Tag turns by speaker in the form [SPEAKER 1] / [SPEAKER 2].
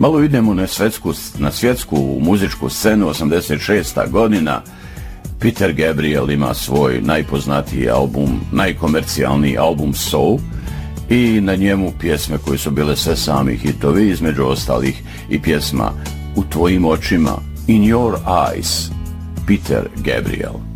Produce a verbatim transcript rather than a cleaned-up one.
[SPEAKER 1] Malo idemo na svjetsku, na svjetsku muzičku scenu. Osamdeset šesta godina. Peter Gabriel ima svoj najpoznatiji album, najkomercijalniji album Soul, i na njemu pjesme koje su bile sve sami hitovi, između ostalih i pjesma U tvojim očima, In your eyes, Peter Gabriel.